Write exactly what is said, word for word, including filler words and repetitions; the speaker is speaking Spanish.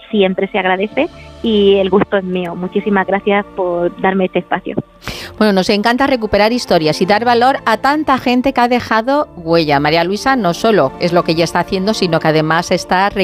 siempre se agradece y el gusto es mío. Muchísimas gracias por darme este espacio. Bueno, nos encanta recuperar historias y dar valor a tanta gente que ha dejado huella. María Luisa no solo es lo que ella está haciendo, sino que además está